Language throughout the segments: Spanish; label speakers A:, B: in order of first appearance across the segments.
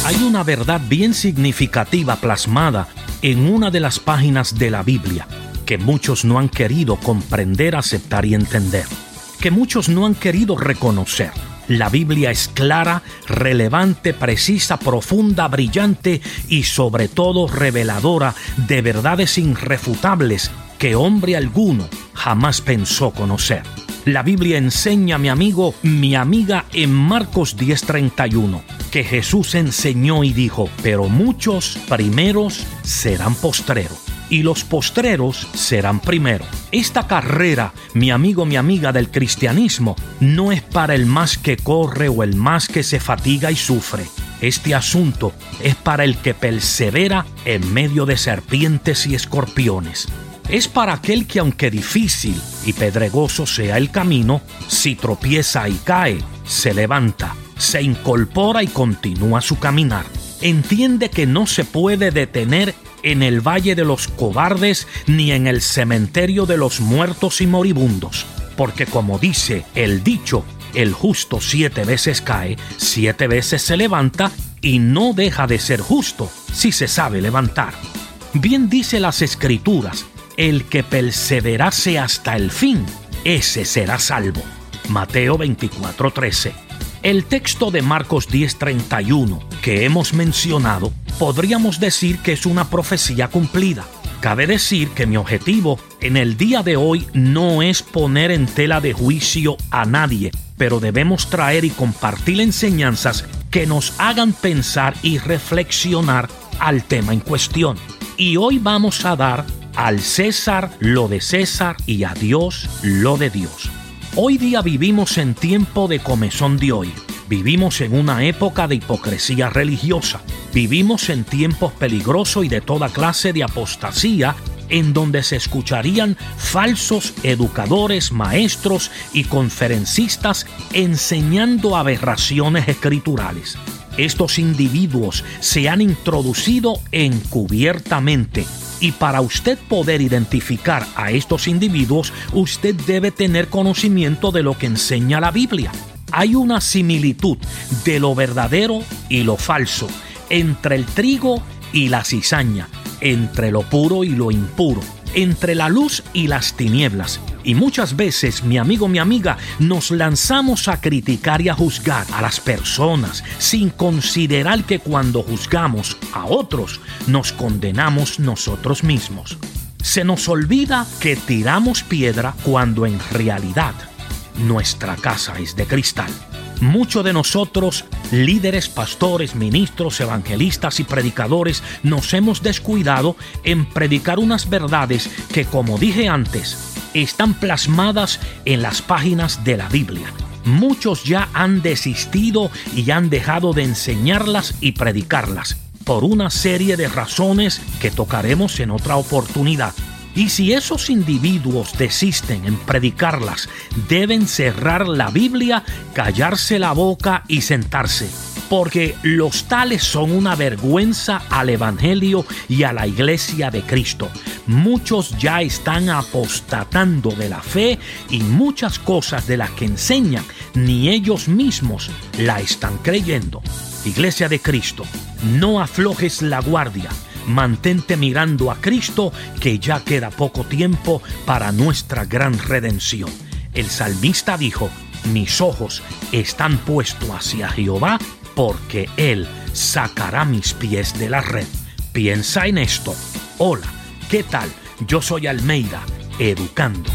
A: Hay una verdad bien significativa plasmada en una de las páginas de la Biblia que muchos no han querido comprender, aceptar y entender, que muchos no han querido reconocer. La Biblia es clara, relevante, precisa, profunda, brillante y sobre todo reveladora de verdades irrefutables que hombre alguno jamás pensó conocer. La Biblia enseña, mi amigo, mi amiga, en Marcos 10:31, que Jesús enseñó y dijo: pero muchos primeros serán postreros, y los postreros serán primeros. Esta carrera, mi amigo, mi amiga, del cristianismo, no es para el más que corre o el más que se fatiga y sufre. Este asunto es para el que persevera en medio de serpientes y escorpiones. Es para aquel que, aunque difícil y pedregoso sea el camino, si tropieza y cae, se levanta, se incorpora y continúa su caminar. Entiende que no se puede detener en el valle de los cobardes ni en el cementerio de los muertos y moribundos, porque como dice el dicho, el justo 7 veces cae, 7 veces se levanta, y no deja de ser justo si se sabe levantar. Bien dice las Escrituras: el que perseverase hasta el fin, ese será salvo. Mateo 24:13. El texto de Marcos 10:31 que hemos mencionado, podríamos decir que es una profecía cumplida. Cabe decir que mi objetivo en el día de hoy no es poner en tela de juicio a nadie, pero debemos traer y compartir enseñanzas que nos hagan pensar y reflexionar al tema en cuestión. Y hoy vamos a dar al César lo de César y a Dios lo de Dios. Hoy día vivimos en tiempo de comezón de hoy. Vivimos en una época de hipocresía religiosa. Vivimos en tiempos peligrosos y de toda clase de apostasía, en donde se escucharían falsos educadores, maestros y conferencistas enseñando aberraciones escriturales. Estos individuos se han introducido encubiertamente. Y para usted poder identificar a estos individuos, usted debe tener conocimiento de lo que enseña la Biblia. Hay una similitud de lo verdadero y lo falso, entre el trigo y la cizaña, entre lo puro y lo impuro, entre la luz y las tinieblas. Y muchas veces, mi amigo, mi amiga, nos lanzamos a criticar y a juzgar a las personas sin considerar que cuando juzgamos a otros, nos condenamos nosotros mismos. Se nos olvida que tiramos piedra cuando en realidad nuestra casa es de cristal. Muchos de nosotros, líderes, pastores, ministros, evangelistas y predicadores, nos hemos descuidado en predicar unas verdades que, como dije antes, están plasmadas en las páginas de la Biblia. Muchos ya han desistido y han dejado de enseñarlas y predicarlas por una serie de razones que tocaremos en otra oportunidad. Y si esos individuos desisten en predicarlas, deben cerrar la Biblia, callarse la boca y sentarse, porque los tales son una vergüenza al Evangelio y a la Iglesia de Cristo. Muchos ya están apostatando de la fe y muchas cosas de las que enseñan ni ellos mismos la están creyendo. Iglesia de Cristo, no aflojes la guardia. Mantente mirando a Cristo, que ya queda poco tiempo para nuestra gran redención. El salmista dijo: mis ojos están puestos hacia Jehová, porque Él sacará mis pies de la red. Piensa en esto. Hola, ¿qué tal? Yo soy Almeida, educando.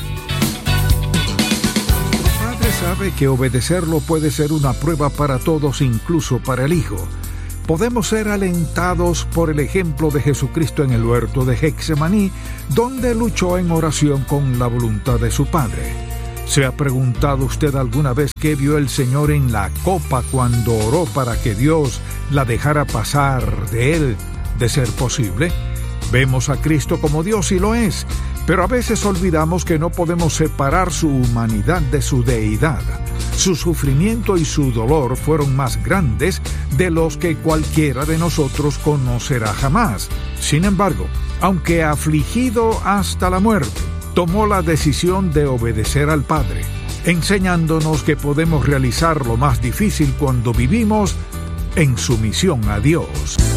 B: El Padre sabe que obedecerlo puede ser una prueba para todos, incluso para el Hijo. Podemos ser alentados por el ejemplo de Jesucristo en el huerto de Getsemaní, donde luchó en oración con la voluntad de su Padre. ¿Se ha preguntado usted alguna vez qué vio el Señor en la copa cuando oró para que Dios la dejara pasar de él, de ser posible? Vemos a Cristo como Dios y lo es, pero a veces olvidamos que no podemos separar su humanidad de su deidad. Su sufrimiento y su dolor fueron más grandes de los que cualquiera de nosotros conocerá jamás. Sin embargo, aunque afligido hasta la muerte, tomó la decisión de obedecer al Padre, enseñándonos que podemos realizar lo más difícil cuando vivimos en sumisión a Dios.